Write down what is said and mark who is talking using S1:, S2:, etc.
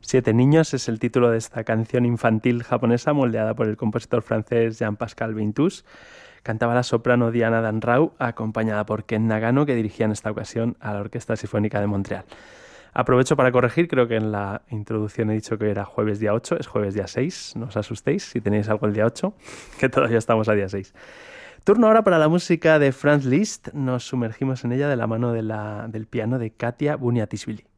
S1: Siete niños es el título de esta canción infantil japonesa moldeada por el compositor francés Jean-Pascal Vintus. Cantaba la soprano Diana Danrau, acompañada por Ken Nagano, que dirigía en esta ocasión a la Orquesta Sinfónica de Montreal. Aprovecho para corregir, creo que en la introducción he dicho que era jueves día 8, es jueves día 6, no os asustéis si tenéis algo el día 8, que todavía estamos a día 6. Turno ahora para la música de Franz Liszt, nos sumergimos en ella de la mano del piano de Katia Buniatishvili.